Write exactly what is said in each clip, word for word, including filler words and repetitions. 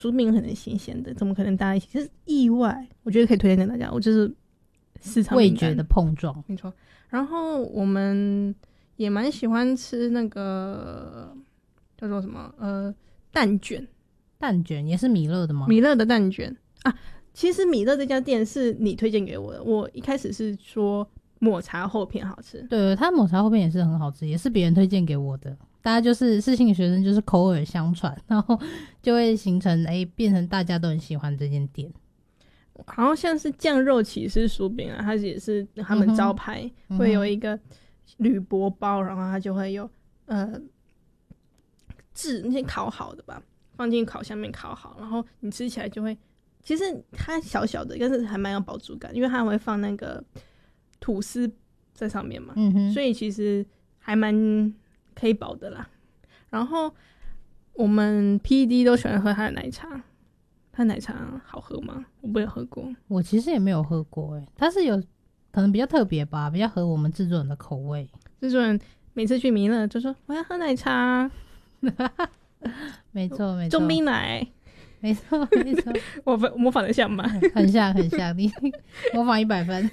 薯饼很新鲜的，怎么可能大家一起？就是意外，我觉得可以推荐给大家。我就是市场味觉的碰撞， 没错。然后我们也蛮喜欢吃那个叫做什么呃蛋卷， 蛋卷也是米勒的吗？ 米勒的蛋卷啊。其实米勒这家店是你推荐给我的，我一开始是说抹茶厚片好吃， 对，它抹茶厚片也是很好吃，也是别人推荐给我的。大家就是世新的学生，就是口耳相传，然后就会形成哎、欸，变成大家都很喜欢这间店。 好像像是酱肉起司薯饼啊，它也是他们招牌、嗯、会有一个铝箔包，然后它就会有呃炙那些烤好的吧，放进烤箱面烤好，然后你吃起来就会，其实它小小的，但是还蛮有饱足感，因为它会放那个吐司在上面嘛， 嗯哼， 所以其实还蛮可以饱的啦。然后我们 P D 都喜欢喝它的奶茶，它奶茶好喝吗？我没有喝过， 我其实也没有喝过诶，它是有可能比较特别吧，比较合我们制作人的口味。 制作人每次去弥勒就说我要喝奶茶， 没错没错， 中冰奶， 没错没错， 我模仿得像吗？ 很像很像，你模仿一百分。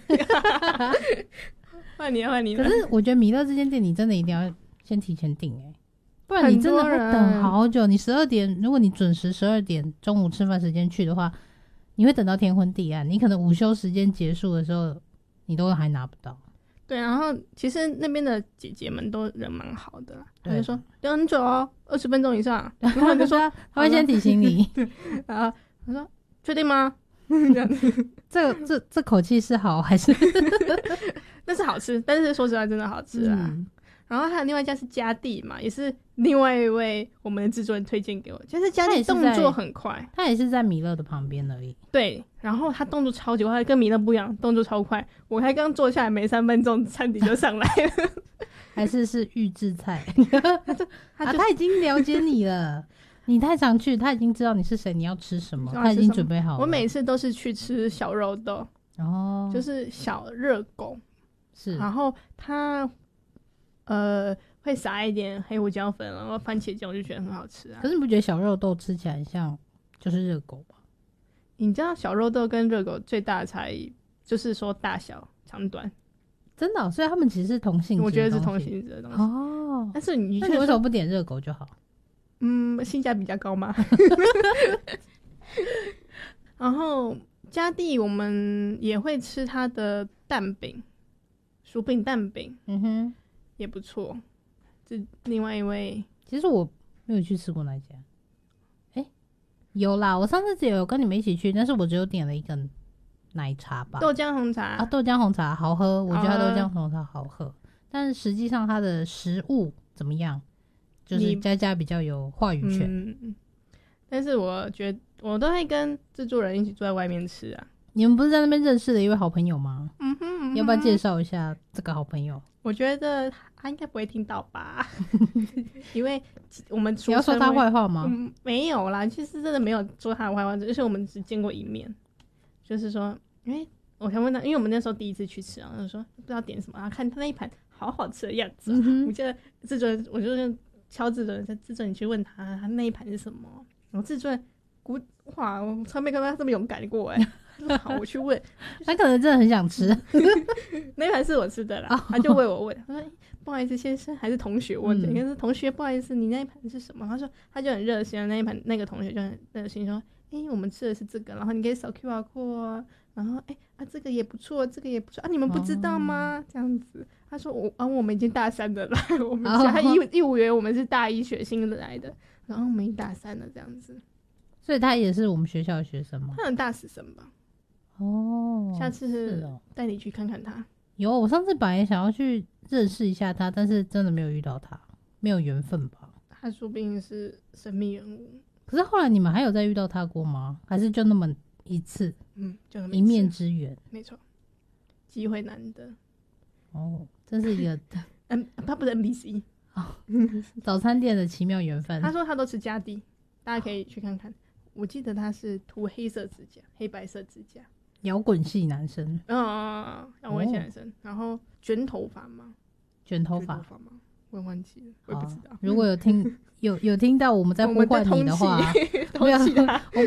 换你换你了。 可是我觉得弥勒这间店你真的一定要先提前订诶，不然你真的会等好久。你十二点，如果你准时十二点中午吃饭时间去的话，你会等到天昏地暗。你可能午休时间结束的时候，你都还拿不到。 对，然后其实那边的姐姐们都人蛮好的，他就说等很久哦，二十分钟以上。然后就说他会先提醒你， 对，然后他说确定吗？ 这这这口气是好还是？ 那是好吃，但是说实话真的好吃啊。嗯、然后还有另外一家是嘉地嘛，也是另外一位我们的制作人推荐给我，就是嘉地动作很快， 他也是在弥勒的旁边而已。 对，然后他动作超级快，跟弥勒不一样，动作超快。我才刚坐下来没三分钟，餐点就上来了。 还是是预制菜？他就他、啊、他已经了解你了。你太常去，他已经知道你是谁，你要吃什么，他已经准备好了。 我每次都是去吃小肉豆， 哦， 就是小热狗， 是， 然后他呃会撒一点黑胡椒粉，然后番茄酱，我就觉得很好吃啊。 可是你不觉得小肉豆吃起来像就是热狗吗？ 你知道小肉豆跟热狗最大的差异就是说大小长短， 真的、哦，所以他们其实是同性质的东西。 我觉得是同性质的东西哦。 但是你那你为什么不点热狗就好？ 嗯，性价比较高吗？然后嘉地我们也会吃它的蛋饼，薯饼蛋饼， 嗯哼， 也不错。这另外一位， 其实我没有去吃过那家。哎、欸，有啦，我上次只有跟你们一起去，但是我只有点了一个奶茶吧， 豆浆红茶啊，豆浆红茶好喝，我觉得它豆浆红茶好喝，但是实际上它的食物怎么样？就是家家比较有话语权、 嗯，但是我觉得我都会跟制作人一起坐在外面吃啊。 你们不是在那边认识的一位好朋友吗？ 嗯哼，嗯哼， 要不要介绍一下这个好朋友？ 我觉得他应该不会听到吧，因为我们你要说他坏话吗、 嗯？没有啦，其实真的没有说他的坏话，就是我们只见过一面。就是说，因为我才问他，因为我们那时候第一次去吃啊，他就说不知道点什么，然后看他那一盘好好吃的样子、啊嗯，我记得制作人，我就是敲制作人，制作人你去问他，他那一盘是什么？然后制作人，哇，我从来没看到他这么勇敢过哎。好，我去问， 他可能真的很想吃。 那一盘是我吃的啦， oh. 他就为我问，他说、欸：“不好意思，先生，还是同学问的？应该是同学，不好意思，你那一盘是什么？”他说，他就很热心，那一盘那个同学就很热心说：“哎、欸，我们吃的是这个，然后你可以扫 Q R code 啊，然后哎、欸、啊，这个也不错，这个也不错啊，你们不知道吗？” oh. 这样子，他说：“我啊，我们已经大三的了，我们、oh. 他一一五元我们是大一学新来的，然后我们已经大三了，这样子。” 所以他也是我们学校的学生吗？ 他很大四生吧。 哦， 下次带你去看看他、哦。 有，我上次本来想要去认识一下他，但是真的没有遇到他，没有缘分吧？ 他说不定是神秘人物。 可是后来你们还有再遇到他过吗？还是就那么一次？ 嗯，就那么一次一面之缘。 没错，机会难得。 哦，这是一个嗯，他不是 N P C 哦，早餐店的奇妙缘分。 他说他都吃嘉地，大家可以去看看。我记得他是涂黑色指甲，黑白色指甲。 摇滚系男生， 嗯，摇滚系男生、哦，然后卷头发吗？ 卷头发吗？ 我也忘记了，我也不知道。 如果有听有有听到我们在呼唤你的话， 没有，我